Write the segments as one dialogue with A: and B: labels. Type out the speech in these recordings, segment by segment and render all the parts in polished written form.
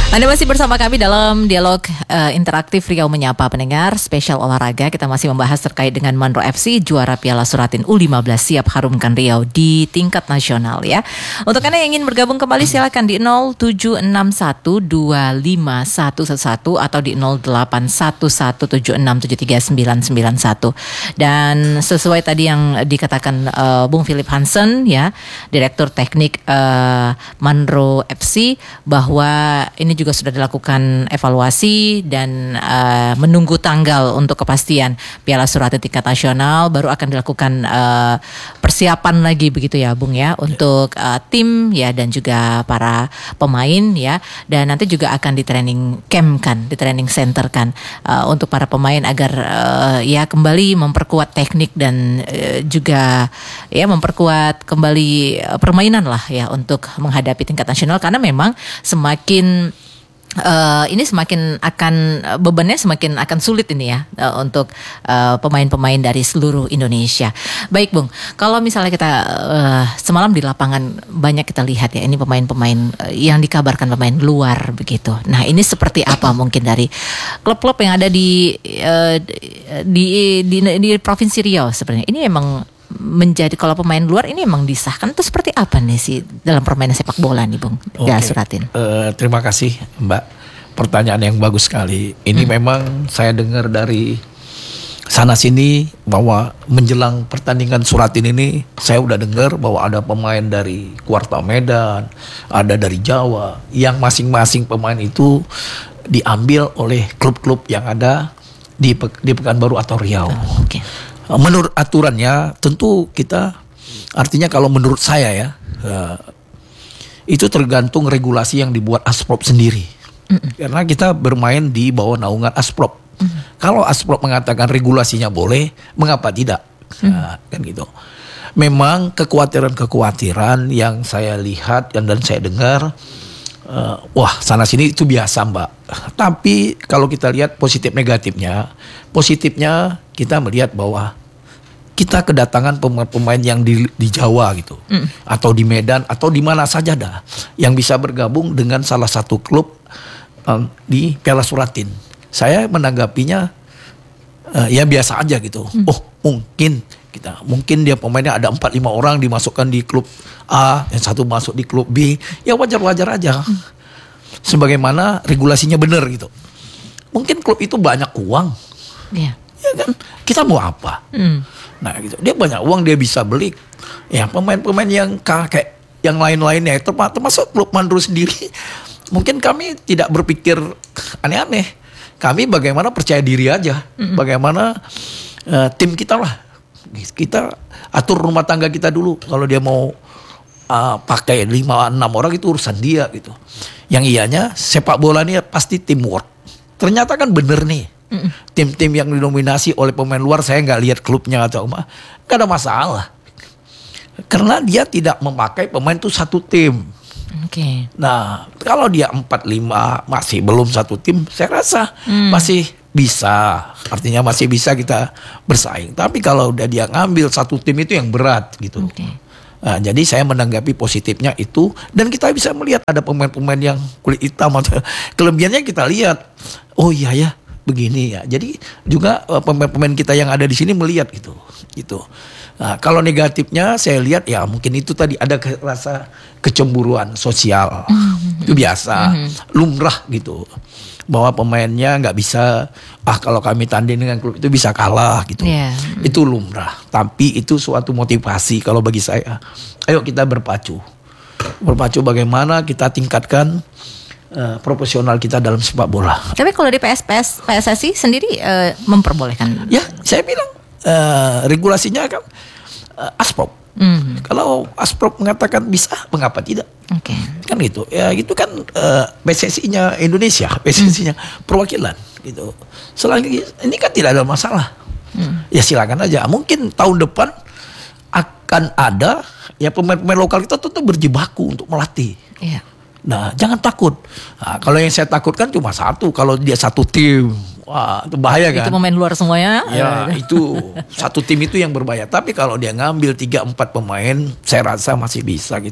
A: Anda masih bersama kami dalam dialog interaktif Riau Menyapa pendengar spesial olahraga. Kita masih membahas terkait dengan Mandro FC juara Piala Suratin U15 siap harumkan Riau di tingkat nasional ya. Untuk Anda yang ingin bergabung kembali silakan di 0761251111 atau di 081176739991. Dan sesuai tadi yang dikatakan Bung Philip Hansen ya, Direktur Teknik Mandro FC, bahwa ini juga sudah dilakukan evaluasi dan menunggu tanggal untuk kepastian Piala Suratin tingkat nasional, baru akan dilakukan persiapan lagi begitu ya Bung ya, untuk tim ya dan juga para pemain ya, dan nanti juga akan di training camp kan, di training center kan, untuk para pemain agar ya kembali memperkuat teknik dan juga ya memperkuat kembali permainan lah ya untuk menghadapi tingkat nasional, karena memang semakin ini semakin akan bebannya semakin akan sulit ini ya untuk pemain-pemain dari seluruh Indonesia. Baik Bung, kalau misalnya kita semalam di lapangan banyak kita lihat ya, ini pemain-pemain yang dikabarkan pemain luar begitu. Nah ini seperti apa mungkin dari klub-klub yang ada di Provinsi Riau sebenarnya? Ini emang menjadi, kalau pemain luar ini emang disahkan itu seperti apa nih sih dalam permainan sepak bola nih Bung Piala Suratin?
B: Terima kasih Mbak, pertanyaan yang bagus sekali. Ini memang saya dengar dari sana sini bahwa menjelang pertandingan Suratin ini saya udah dengar bahwa ada pemain dari Kuarta Medan, ada dari Jawa, yang masing-masing pemain itu diambil oleh klub-klub yang ada di Pekanbaru atau Riau. Menurut aturannya tentu kita, artinya kalau menurut saya ya, itu tergantung regulasi yang dibuat Asprop sendiri. Karena kita bermain di bawah naungan Asprop. Kalau Asprop mengatakan regulasinya boleh, mengapa tidak? Kan gitu. Memang kekhawatiran yang saya lihat dan saya dengar, wah sana sini itu biasa Mbak. Tapi kalau kita lihat positif negatifnya, positifnya kita melihat bahwa kita kedatangan pemain-pemain yang di Jawa gitu, atau di Medan atau di mana saja dah, yang bisa bergabung dengan salah satu klub di Piala Suratin. Saya menanggapinya ya biasa aja gitu. Oh mungkin dia pemainnya ada 4-5 orang dimasukkan di klub A, yang satu masuk di klub B, ya wajar-wajar aja. Sebagaimana regulasinya benar gitu. Mungkin klub itu banyak uang, ya kan? Kita mau apa? Nah gitu, dia banyak uang, dia bisa beli ya pemain-pemain yang kayak yang lain-lainnya, termasuk klub Mandro sendiri. Mungkin kami tidak berpikir aneh-aneh. Kami bagaimana percaya diri aja, bagaimana tim kita lah. Kita atur rumah tangga kita dulu. Kalau dia mau pakai 5-6 orang itu urusan dia gitu. Yang ianya sepak bola ini pasti teamwork. Ternyata kan bener nih. Tim-tim yang didominasi oleh pemain luar, saya nggak lihat klubnya atau apa, nggak ada masalah. Karena dia tidak memakai pemain itu satu tim. Nah kalau dia 4-5 masih belum satu tim, saya rasa masih bisa. Artinya masih bisa kita bersaing. Tapi kalau udah dia ngambil satu tim itu yang berat gitu. Nah, jadi saya menanggapi positifnya itu, dan kita bisa melihat ada pemain-pemain yang kulit hitam atau kelebihannya kita lihat. Oh iya ya, begini ya. Jadi juga pemain-pemain kita yang ada di sini melihat gitu. Nah, kalau negatifnya saya lihat ya mungkin itu tadi ada rasa kecemburuan sosial. Itu biasa, lumrah gitu. Bahwa pemainnya nggak bisa, kalau kami tanding dengan klub itu bisa kalah gitu. Itu lumrah. Tapi itu suatu motivasi kalau bagi saya. Ayo kita berpacu bagaimana kita tingkatkan profesional kita dalam sepak bola.
A: Tapi kalau di PSSI sendiri memperbolehkan? Ya,
B: saya bilang regulasinya kan Asprop. Kalau Asprop mengatakan bisa, mengapa tidak? Kan gitu. Ya itu kan PSSI-nya Indonesia, PSSI-nya perwakilan gitu. Selagi ini kan tidak ada masalah. Ya silakan aja. Mungkin tahun depan akan ada ya pemain-pemain lokal kita tetap berjibaku untuk melatih. Nah, jangan takut. Nah, kalau yang saya takutkan cuma satu, kalau dia satu tim, wah itu bahaya kan.
A: Itu pemain luar semuanya.
B: Ya, itu satu tim itu yang berbahaya. Tapi kalau dia ngambil 3-4 pemain, saya rasa masih bisa kita.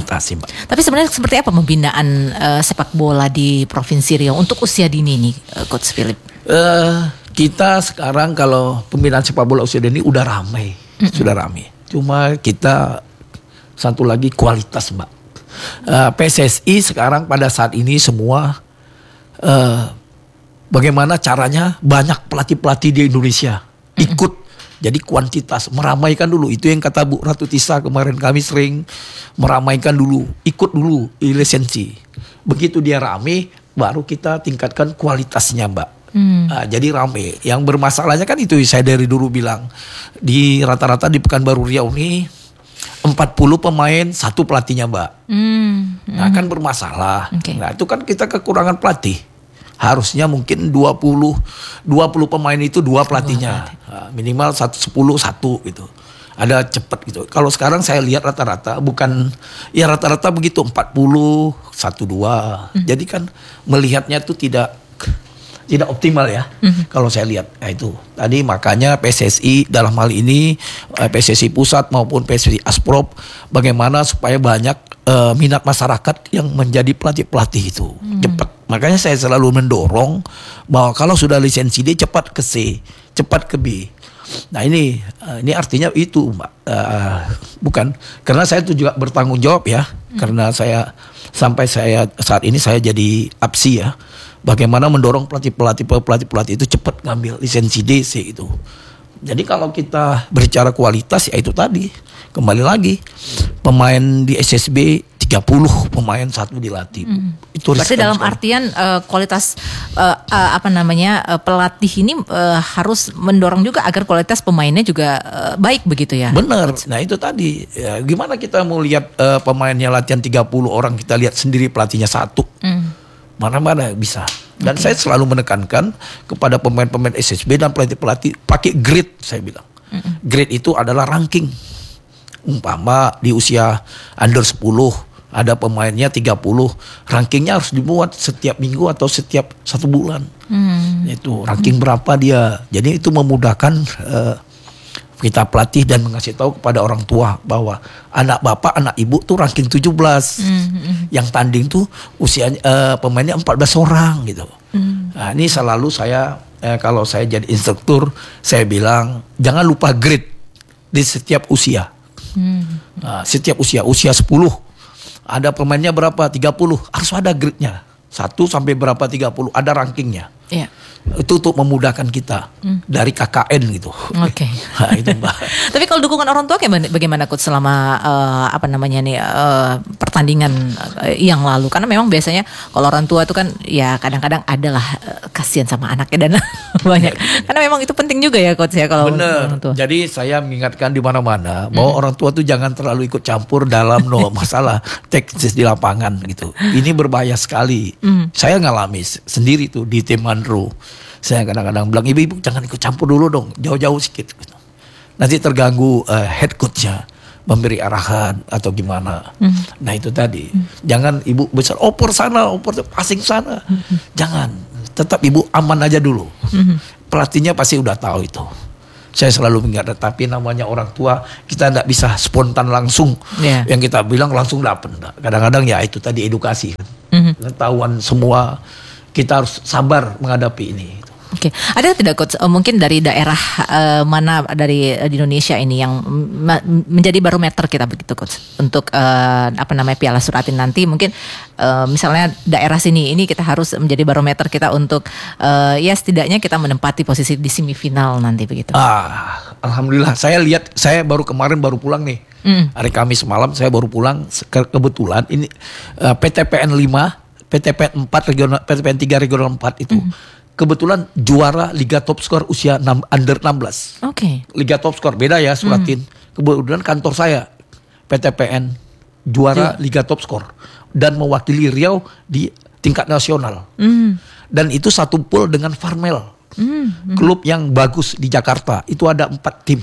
B: dibatasi, Mbak.
A: Tapi sebenarnya seperti apa pembinaan sepak bola di Provinsi Riau untuk usia dini nih, Coach Philip?
B: Kita sekarang kalau pembinaan sepak bola usia dini udah ramai, sudah ramai. Cuma kita satu lagi kualitas, Mbak. PSSI sekarang pada saat ini semua bagaimana caranya banyak pelatih-pelatih di Indonesia ikut. Jadi kuantitas, meramaikan dulu. Itu yang kata Bu Ratu Tisa kemarin, kami sering meramaikan dulu, ikut dulu lisensi. Begitu dia rame, baru kita tingkatkan kualitasnya, Mbak. Jadi rame. Yang bermasalahnya kan itu saya dari dulu bilang, di rata-rata di Pekanbaru Riau ini 40 pemain, 1 pelatihnya, Mbak. Nah kan bermasalah. Nah itu kan kita kekurangan pelatih. Harusnya mungkin 20 pemain itu 2 pelatihnya. Minimal 10 1 gitu. Ada cepat gitu. Kalau sekarang saya lihat rata-rata bukan, ya rata-rata begitu 40 1 2. Jadi kan melihatnya itu tidak optimal ya. Kalau saya lihat. Nah itu. Tadi makanya PSSI dalam hal ini PSSI Pusat maupun PSSI Asprop bagaimana supaya banyak minat masyarakat yang menjadi pelatih-pelatih itu cepat. Makanya saya selalu mendorong bahwa kalau sudah lisensi D cepat ke C, cepat ke B. Nah ini artinya itu, Mbak. Bukan karena saya itu juga bertanggung jawab ya. Karena saya saat ini saya jadi APSI ya. Bagaimana mendorong pelatih-pelatih itu cepat ngambil lisensi D, C itu. Jadi kalau kita berbicara kualitas ya itu tadi. Kembali lagi pemain di SSB 30 pemain 1 dilatih. Itu
A: berarti dalam artian kualitas pelatih ini harus mendorong juga agar kualitas pemainnya juga baik begitu ya.
B: Benar. Nah itu tadi ya, gimana kita mau lihat pemainnya latihan 30 orang, kita lihat sendiri pelatihnya 1. Mana-mana bisa. Dan saya selalu menekankan kepada pemain-pemain SSB dan pelatih-pelatih pakai grade, saya bilang. Grade itu adalah ranking. Umpama di usia under 10 ada pemainnya 30, rankingnya harus dibuat setiap minggu atau setiap 1 bulan. Itu ranking berapa dia. Jadi itu memudahkan kita pelatih dan mengasih tahu kepada orang tua bahwa anak bapak, anak ibu tuh ranking 17. Yang tanding tuh usianya pemainnya 14 orang gitu. Nah, ini selalu saya kalau saya jadi instruktur, saya bilang jangan lupa grade di setiap usia. Nah, setiap usia 10 ada pemainnya berapa, 30 harus ada grade-nya, 1 sampai berapa 30 ada rankingnya. Itu untuk memudahkan kita dari KKN gitu.
A: Oke.
B: Nah, itu, Mbak.
A: Tapi kalau dukungan orang tua bagaimana Coach selama pertandingan yang lalu? Karena memang biasanya kalau orang tua itu kan ya kadang-kadang adalah kasihan sama anaknya dan banyak. Karena memang itu penting juga ya Coach ya kalau orang tua.
B: Jadi saya mengingatkan di mana-mana bahwa orang tua tuh jangan terlalu ikut campur dalam masalah teknis di lapangan gitu. Ini berbahaya sekali. Saya ngalami sendiri tuh di tim Manro. Saya kadang-kadang bilang ibu jangan ikut campur dulu dong, jauh-jauh sedikit. Nanti terganggu head coachnya memberi arahan atau gimana. Nah itu tadi, jangan ibu besar oper sana, oper passing sana, jangan. Tetap ibu aman aja dulu. Pelatihnya pasti udah tahu itu. Saya selalu mengingat, tapi namanya orang tua kita tidak bisa spontan langsung. Yang kita bilang langsung dapat. Kadang-kadang ya itu tadi edukasi. Pengetahuan semua. Kita harus sabar menghadapi ini.
A: Oke, ada tidak Coach mungkin dari daerah mana di Indonesia ini yang menjadi barometer kita begitu Coach untuk Piala Suratin nanti mungkin misalnya daerah sini ini kita harus menjadi barometer kita untuk ya setidaknya kita menempati posisi di semifinal nanti begitu.
B: Alhamdulillah saya kemarin baru pulang nih. Hari Kamis malam saya baru pulang kebetulan ini PTPN 5 PTPN 4 regional, PTPN 3 regional 4 itu kebetulan juara Liga Top Skor usia under 16. Liga Top Skor beda ya Suratin. Kebetulan kantor saya PTPN juara Liga Top Skor dan mewakili Riau di tingkat nasional. Dan itu satu pool dengan Farmel. Klub yang bagus di Jakarta. Itu ada 4 tim.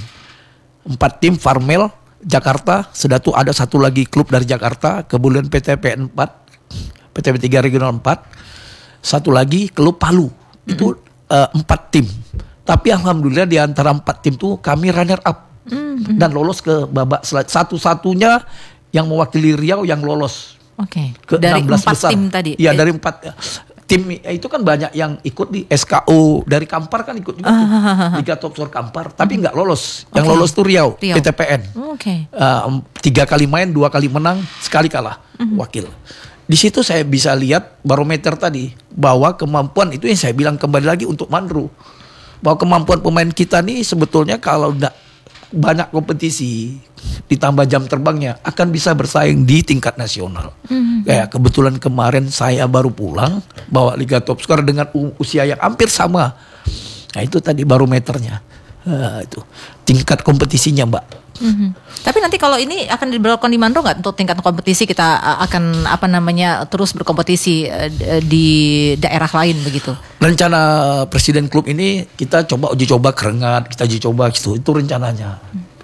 B: 4 tim Farmel Jakarta, sudah tuh ada satu lagi klub dari Jakarta, kemudian PTPN 4 PTP 3 Regional 4, satu lagi klub Palu. Itu 4 tim. Tapi alhamdulillah di antara 4 tim itu kami runner up dan lolos ke babak satu-satunya yang mewakili Riau yang lolos
A: Oke.
B: ke
A: Dari
B: 16
A: 4
B: besar.
A: tim tadi.
B: Iya, dari 4 tim itu kan banyak yang ikut di SKU, dari Kampar kan ikut juga tuh. Liga Top Skor Kampar, tapi nggak lolos. Yang
A: Oke.
B: lolos tuh Riau.
A: Riau.
B: PTPN.
A: Oke.
B: 3 kali main, 2 kali menang, sekali kalah wakil. Di situ saya bisa lihat barometer tadi bahwa kemampuan itu yang saya bilang kembali lagi untuk Mandru, bahwa kemampuan pemain kita nih sebetulnya kalau tidak banyak kompetisi ditambah jam terbangnya akan bisa bersaing di tingkat nasional. Kayak kebetulan kemarin saya baru pulang bawa Liga Top Skor dengan usia yang hampir sama. Nah itu tadi barometernya. Itu tingkat kompetisinya, Mbak.
A: Tapi nanti kalau ini akan diberlakukan di Mandro nggak untuk tingkat kompetisi, kita akan terus berkompetisi di daerah lain begitu?
B: Rencana presiden klub ini kita coba uji coba ke Rengat, kita uji coba gitu. Itu rencananya.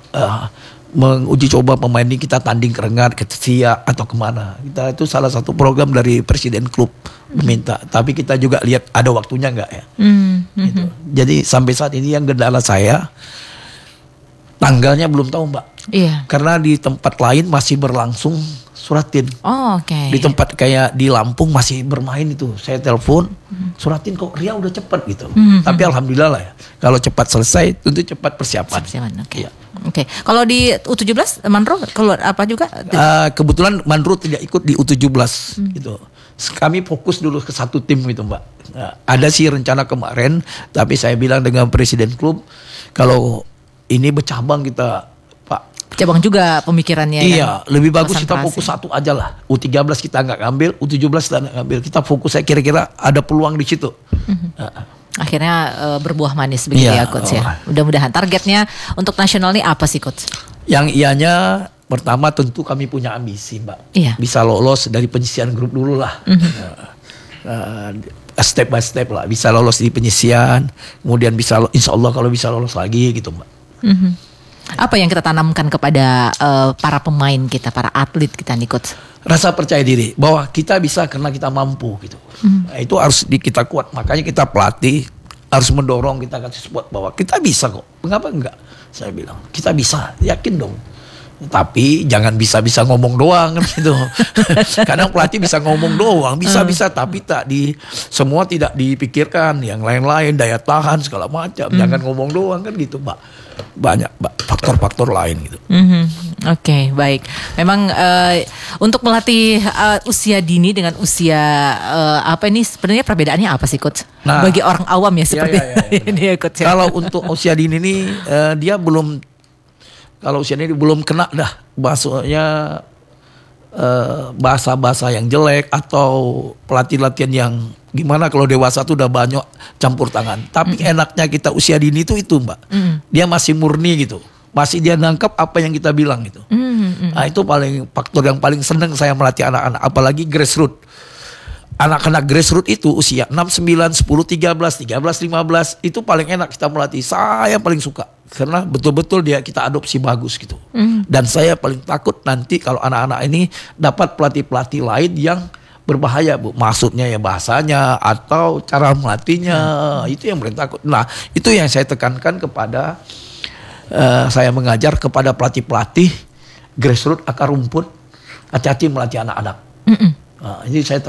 B: Menguji coba pemain ini kita tanding ke Rengat, ke Siak atau kemana. Kita itu salah satu program dari presiden klub meminta. Tapi kita juga lihat ada waktunya nggak ya. Gitu. Jadi sampai saat ini yang kendala saya tanggalnya belum tahu, Mbak.
A: Iya.
B: Karena di tempat lain masih berlangsung Suratin.
A: Oh, oke.
B: Di tempat kayak di Lampung masih bermain itu. Saya telepon, Suratin kok Riau udah cepat gitu. Tapi alhamdulillah lah ya. Kalau cepat selesai tentu cepat persiapan.
A: Oke.
B: Iya.
A: Oke. Kalau di U17 Mandro keluar apa juga?
B: Kebetulan Mandru tidak ikut di U17 gitu. Kami fokus dulu ke satu tim gitu, Mbak. Ada sih rencana kemarin, tapi saya bilang dengan presiden klub kalau ini bercabang kita, Pak.
A: Cabang juga pemikirannya.
B: Iya,
A: kan?
B: lebih bagus kita
A: Konsentrasi.
B: fokus satu aja lah. U13 kita nggak ngambil, U17 kita nggak ngambil. Kita fokus, saya kira-kira ada peluang di situ.
A: Akhirnya berbuah manis begitu
B: Iya,
A: ya Coach ya. Mudah-mudahan targetnya untuk nasional ini apa sih Coach?
B: Yang ianya pertama tentu kami punya ambisi, Mbak.
A: Iya.
B: Bisa lolos dari penyisian grup dulu lah. Step by step lah. Bisa lolos di penyisian, kemudian bisa insya Allah kalau bisa lolos lagi gitu, Mbak.
A: Apa yang kita tanamkan kepada para pemain kita, para atlet kita nih Coach?
B: Rasa percaya diri bahwa kita bisa karena kita mampu gitu. Nah, itu harus kita kuat. Makanya kita pelatih harus mendorong, kita kasih support bahwa kita bisa kok. Mengapa enggak? Saya bilang kita bisa, yakin dong. Tapi jangan bisa-bisa ngomong doang kan gitu. Kadang pelatih bisa ngomong doang, bisa-bisa tapi semua tidak dipikirkan, yang lain-lain daya tahan segala macam. Jangan ngomong doang kan gitu, Mbak. Banyak, Mbak, faktor-faktor lain gitu.
A: Oke, baik. Memang untuk melatih usia dini dengan usia ini sebenarnya perbedaannya apa sih Coach?
B: Nah,
A: bagi orang awam ya seperti ini ya Coach. Ya.
B: Kalau untuk usia dini ini dia belum, kalau usia ini belum kena dah bahasanya bahasa-bahasa yang jelek atau pelatih-latihan yang gimana. Kalau dewasa tuh udah banyak campur tangan. Tapi enaknya kita usia dini itu Mbak. Dia masih murni gitu. Masih dia nangkep apa yang kita bilang gitu. Nah, itu faktor yang paling seneng saya melatih anak-anak, apalagi grassroots. Anak-anak grassroots itu usia 6, 9, 10, 13, 15 itu paling enak kita melatih. Saya paling suka karena betul-betul kita adopsi bagus gitu. Dan saya paling takut nanti kalau anak-anak ini dapat pelatih-pelatih lain yang berbahaya, Bu. Maksudnya ya bahasanya atau cara melatihnya, itu yang paling takut. Nah, itu yang saya tekankan kepada saya mengajar kepada pelatih-pelatih grassroots akar rumput, hati-hati melatih anak-anak. Nah, ini saya